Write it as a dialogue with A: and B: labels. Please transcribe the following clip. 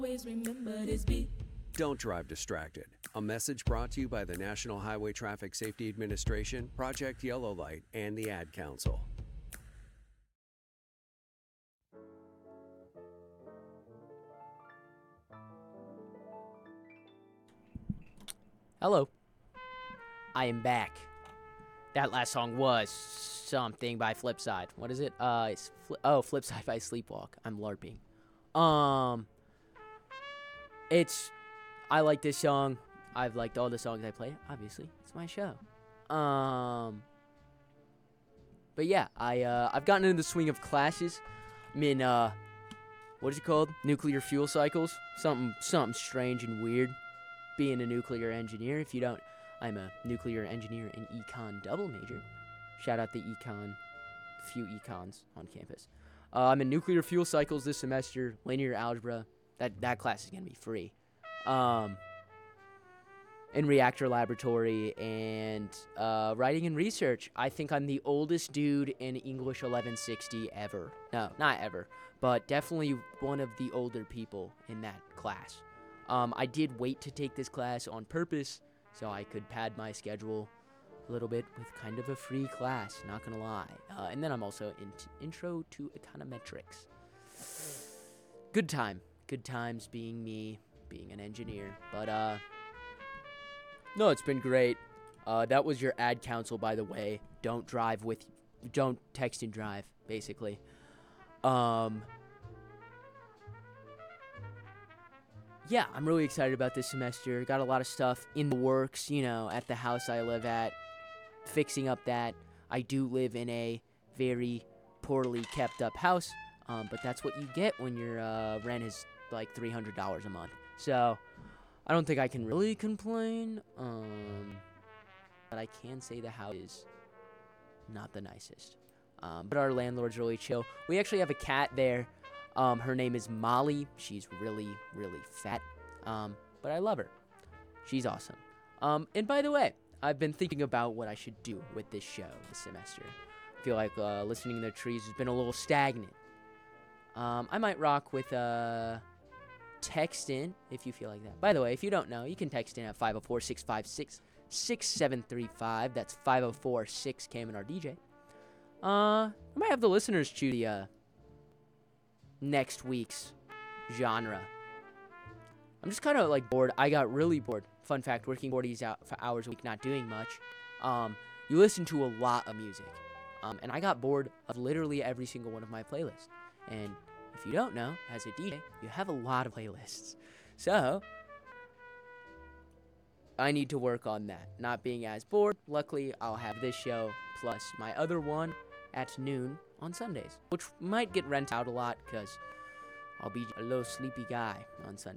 A: Always remember this beat.
B: Don't drive distracted. A message brought to you by the National Highway Traffic Safety Administration, Project Yellow Light, and the Ad Council.
C: Hello. I am back. That last song was something by Flipside. What is it? Flipside by Sleepwalk. I'm LARPing. I like this song. I've liked all the songs I play. Obviously, it's my show. But yeah, I've gotten into the swing of classes. I'm in what is it called? Nuclear fuel cycles. Something strange and weird. Being a nuclear engineer. If you don't, I'm a nuclear engineer and econ double major. Shout out the econ, few econs on campus. I'm in nuclear fuel cycles this semester. Linear algebra. That class is gonna be free. In reactor laboratory and writing and research. I think I'm the oldest dude in English 1160 ever. No, not ever, but definitely one of the older people in that class. I did wait to take this class on purpose so I could pad my schedule a little bit with kind of a free class, not gonna lie. And then I'm also in intro to econometrics. Good times being me, being an engineer. But no, it's been great. That was your ad council, by the way. Don't text and drive, basically. Yeah, I'm really excited about this semester. Got a lot of stuff in the works, at the house I live at, fixing up that. I do live in a very poorly kept up house, but that's what you get when your rent is like $300 a month. So I don't think I can really complain, but I can say the house is not the nicest. But our landlord's really chill. We actually have a cat there. Her name is Molly. She's really, really fat. But I love her. She's awesome. And by the way, I've been thinking about what I should do with this show this semester. I feel like listening to the trees has been a little stagnant. I might rock with text in if you feel like that. By the way, if you don't know, you can text in at 504-656-6735. That's 504-6-KMNRDJ. I might have the listeners choose the next week's genre. I'm just kind of like bored. I got really bored. Fun fact, working 40 hours a week, not doing much. You listen to a lot of music. And I got bored of literally every single one of my playlists. And if you don't know, as a DJ, you have a lot of playlists. So I need to work on that, not being as bored. Luckily, I'll have this show plus my other one at noon on Sundays, which might get rent out a lot because I'll be a little sleepy guy on Sunday.